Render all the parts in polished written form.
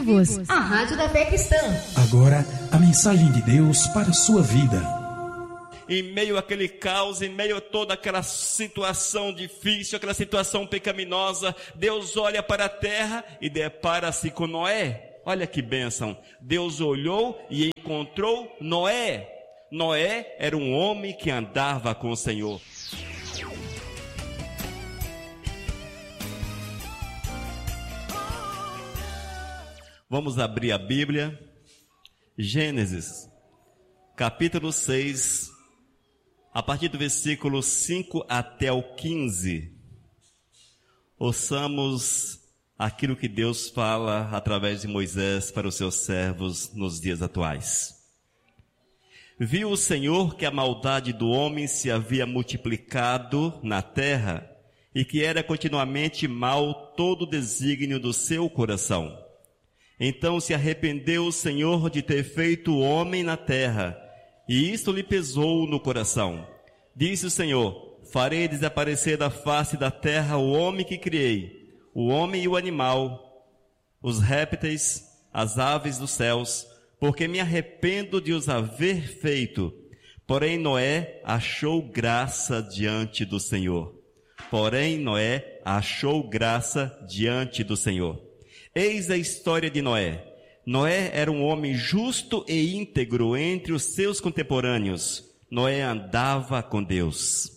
Vivos, a Rádio da Fé Cristã. Agora, a mensagem de Deus para a sua vida. Em meio àquele caos, em meio a toda aquela situação difícil, aquela situação pecaminosa, Deus olha para a terra e depara-se com Noé. Olha que bênção. Deus olhou e encontrou Noé. Noé era um homem que andava com o Senhor. Vamos abrir a Bíblia, Gênesis, capítulo 6, a partir do versículo 5 até o 15. Ouçamos aquilo que Deus fala através de Moisés para os seus servos nos dias atuais. Viu o Senhor que a maldade do homem se havia multiplicado na terra e que era continuamente mau todo o desígnio do seu coração. Então se arrependeu o Senhor de ter feito o homem na terra, e isto lhe pesou no coração. Disse o Senhor: farei desaparecer da face da terra o homem que criei, o homem e o animal, os répteis, as aves dos céus, porque me arrependo de os haver feito. Porém Noé achou graça diante do Senhor. Eis a história de Noé. Noé era um homem justo e íntegro entre os seus contemporâneos. Noé andava com Deus.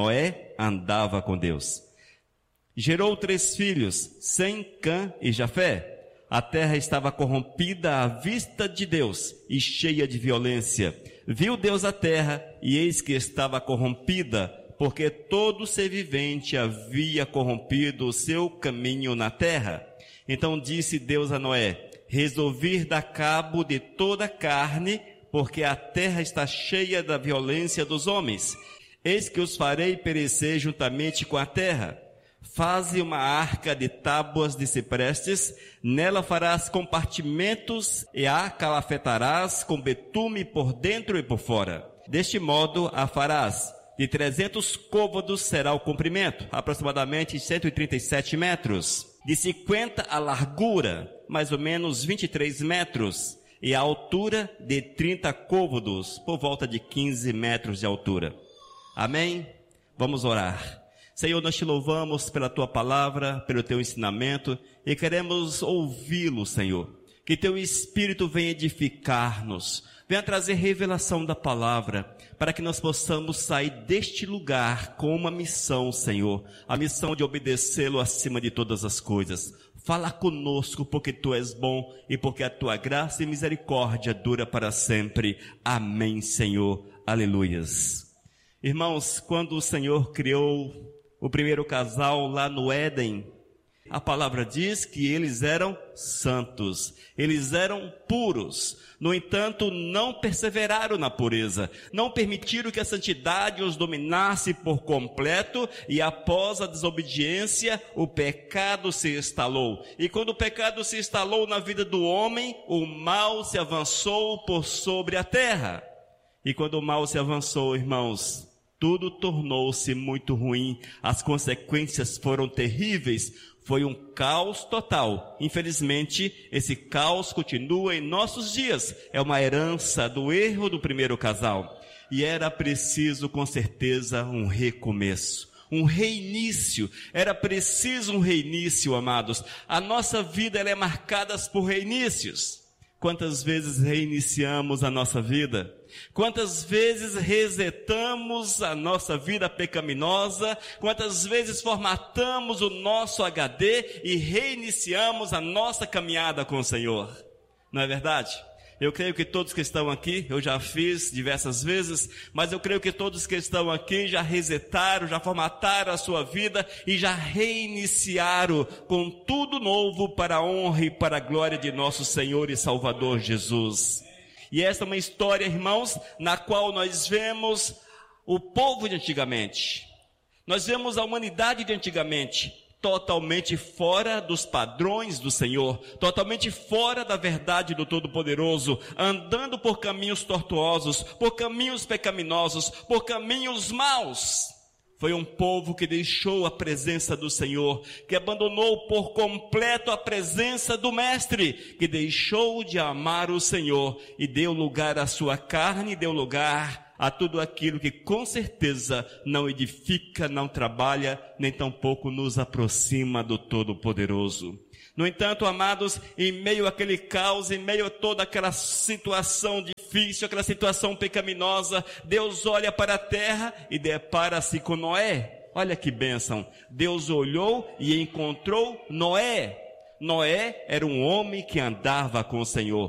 Gerou 3 filhos, Sem, Cã e Jafé. A terra estava corrompida à vista de Deus e cheia de violência. Viu Deus a terra e eis que estava corrompida, porque todo ser vivente havia corrompido o seu caminho na terra. Então disse Deus a Noé: resolvi dar cabo de toda a carne, porque a terra está cheia da violência dos homens. Eis que os farei perecer juntamente com a terra. Faze uma arca de tábuas de ciprestes, nela farás compartimentos e a calafetarás com betume por dentro e por fora. Deste modo a farás. De 300 côvados será o comprimento, aproximadamente 137 metros. De 50 a largura, mais ou menos 23 metros. E a altura de 30 côvados, por volta de 15 metros de altura. Amém? Vamos orar. Senhor, nós te louvamos pela tua palavra, pelo teu ensinamento, e queremos ouvi-lo, Senhor. Que teu Espírito venha edificar-nos, venha trazer revelação da palavra, para que nós possamos sair deste lugar com uma missão, Senhor, a missão de obedecê-lo acima de todas as coisas. Fala conosco, porque tu és bom e porque a tua graça e misericórdia dura para sempre. Amém, Senhor. Aleluias. Irmãos, quando o Senhor criou o primeiro casal lá no Éden, a palavra diz que eles eram santos, eles eram puros. No entanto, não perseveraram na pureza, não permitiram que a santidade os dominasse por completo, e após a desobediência, o pecado se instalou. E quando o pecado se instalou na vida do homem, o mal se avançou por sobre a terra. E quando o mal se avançou, irmãos, tudo tornou-se muito ruim, as consequências foram terríveis. Foi um caos total. Infelizmente, esse caos continua em nossos dias. É uma herança do erro do primeiro casal. E era preciso, com certeza, um recomeço. Um reinício. Era preciso um reinício, amados. A nossa vida ela é marcada por reinícios. Quantas vezes reiniciamos a nossa vida? Quantas vezes resetamos a nossa vida pecaminosa? Quantas vezes formatamos o nosso HD e reiniciamos a nossa caminhada com o Senhor? Não é verdade? Eu creio que todos que estão aqui, eu já fiz diversas vezes, mas eu creio que todos que estão aqui já resetaram, já formataram a sua vida e já reiniciaram com tudo novo para a honra e para a glória de nosso Senhor e Salvador Jesus. E esta é uma história, irmãos, na qual nós vemos o povo de antigamente. Nós vemos a humanidade de antigamente, totalmente fora dos padrões do Senhor, totalmente fora da verdade do Todo-Poderoso, andando por caminhos tortuosos, por caminhos pecaminosos, por caminhos maus, Foi um povo que deixou a presença do Senhor, que abandonou por completo a presença do Mestre, que deixou de amar o Senhor e deu lugar à sua carne, deu lugar a tudo aquilo que com certeza não edifica, não trabalha, nem tampouco nos aproxima do Todo-Poderoso. No entanto, amados, em meio àquele caos, em meio a toda aquela situação difícil, aquela situação pecaminosa, Deus olha para a terra e depara-se com Noé. Olha que bênção! Deus olhou e encontrou Noé. Noé era um homem que andava com o Senhor.